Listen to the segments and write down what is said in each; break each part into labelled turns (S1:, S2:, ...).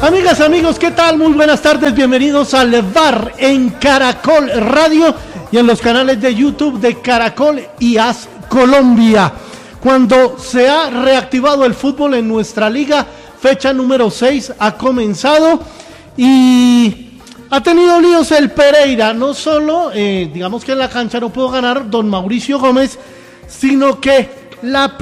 S1: Amigas, amigos, ¿qué tal? Muy buenas tardes, bienvenidos al VAR en Caracol Radio y en los canales de YouTube de Caracol y AS Colombia. Cuando se ha reactivado el fútbol en nuestra liga, fecha número 6 ha comenzado y ha tenido líos el Pereira. No solo, digamos que en la cancha no pudo ganar don Mauricio Gómez, sino que la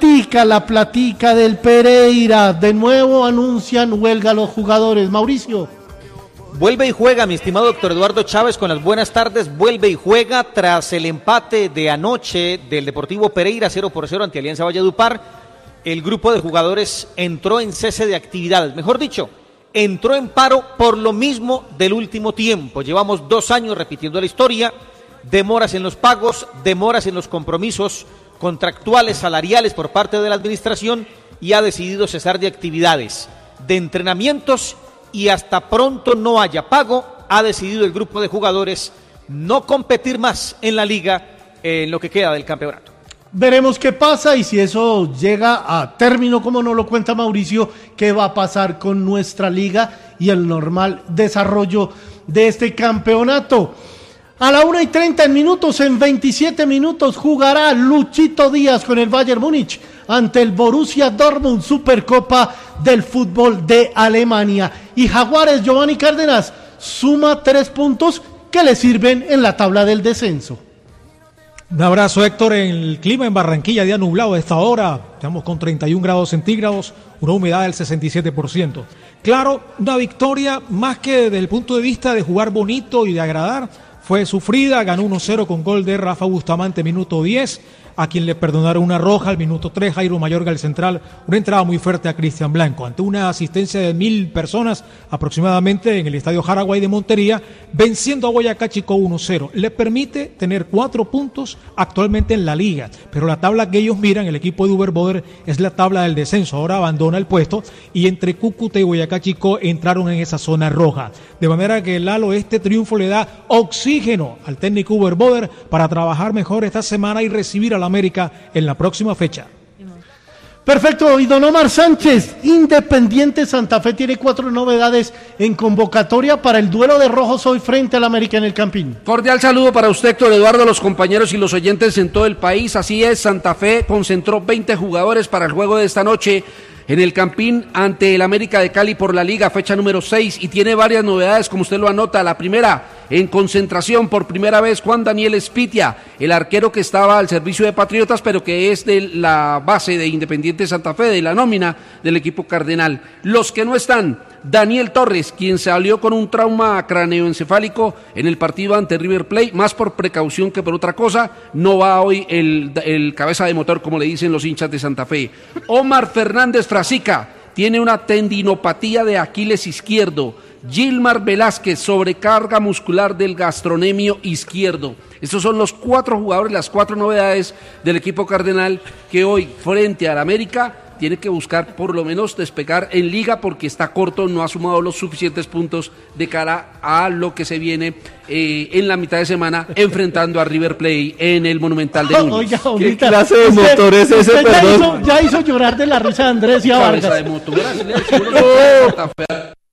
S1: platica del Pereira. De nuevo anuncian huelga los jugadores. Mauricio.
S2: Vuelve y juega, mi estimado doctor Eduardo Chávez, con las buenas tardes. Vuelve y juega tras el empate de anoche del Deportivo Pereira 0-0 ante Alianza Valledupar. El grupo de jugadores entró en cese de actividades. Mejor dicho, entró en paro por lo mismo del último tiempo. Llevamos 2 años repitiendo la historia. Demoras en los pagos, demoras en los compromisos contractuales, salariales por parte de la administración, y ha decidido cesar de actividades, de entrenamientos, y hasta pronto no haya pago, ha decidido el grupo de jugadores no competir más en la liga en lo que queda del campeonato.
S1: Veremos qué pasa y si eso llega a término, como nos lo cuenta Mauricio, qué va a pasar con nuestra liga y el normal desarrollo de este campeonato. A la 1:30 en 27 minutos jugará Luchito Díaz con el Bayern Múnich ante el Borussia Dortmund, Supercopa del fútbol de Alemania. Y Jaguares, Giovanni Cárdenas, suma 3 puntos que le sirven en la tabla del descenso.
S3: Un abrazo, Héctor. El clima en Barranquilla día nublado a esta hora, estamos con 31 grados centígrados, una humedad del 67%. Claro, una victoria más que desde el punto de vista de jugar bonito y de agradar. Fue sufrida, ganó 1-0 con gol de Rafa Bustamante, minuto 10, a quien le perdonaron una roja al minuto 3, Jairo Mayorga, el central, una entrada muy fuerte a Cristian Blanco, ante una asistencia de 1,000 personas aproximadamente en el Estadio Jaraguay de Montería, venciendo a Boyacá Chicó 1-0. Le permite tener 4 puntos actualmente en la liga, pero la tabla que ellos miran, el equipo de Uber Boder, es la tabla del descenso, ahora abandona el puesto, y entre Cúcuta y Boyacá Chicó entraron en esa zona roja, de manera que Lalo, este triunfo le da oxígeno al técnico Uber Boder para trabajar mejor esta semana y recibir a la América en la próxima fecha.
S1: Perfecto, y don Omar Sánchez, Independiente Santa Fe tiene 4 novedades en convocatoria para el duelo de rojos hoy frente al América en el Campín.
S4: Cordial saludo para usted, Héctor Eduardo, los compañeros y los oyentes en todo el país. Así es, Santa Fe concentró 20 jugadores para el juego de esta noche en el Campín ante el América de Cali por la Liga, fecha número 6, y tiene varias novedades, como usted lo anota. La primera, en concentración por primera vez, Juan Daniel Espitia, el arquero que estaba al servicio de Patriotas, pero que es de la base de Independiente Santa Fe, de la nómina del equipo cardenal. Los que no están, Daniel Torres, quien salió con un trauma craneoencefálico en el partido ante River Plate, más por precaución que por otra cosa, no va hoy el cabeza de motor, como le dicen los hinchas de Santa Fe. Omar Fernández Frasica tiene una tendinopatía de Aquiles izquierdo. Gilmar Velázquez, sobrecarga muscular del gastrocnemio izquierdo. Estos son los 4 jugadores, las 4 novedades del equipo cardenal que hoy, frente al América, tiene que buscar por lo menos despegar en liga porque está corto, no ha sumado los suficientes puntos de cara a lo que se viene en la mitad de semana enfrentando a River Plate en el Monumental de Núñez.
S1: Oiga,
S5: ¿Qué clase de motor es ese, perdón?
S1: Ya hizo llorar de la risa de Andrés y a Vargas.
S4: Cabeza de motor.